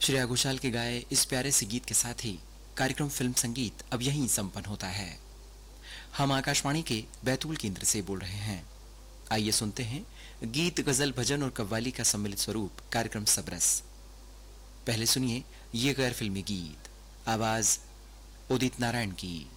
श्रेया घोषाल के गाए इस प्यारे से गीत के साथ ही कार्यक्रम फिल्म संगीत अब यहीं संपन्न होता है। हम आकाशवाणी के बैतूल केंद्र से बोल रहे हैं। आइए सुनते हैं गीत, गजल, भजन और कव्वाली का सम्मिलित स्वरूप कार्यक्रम सबरस। पहले सुनिए ये गैर फिल्मी गीत, आवाज उदित नारायण की।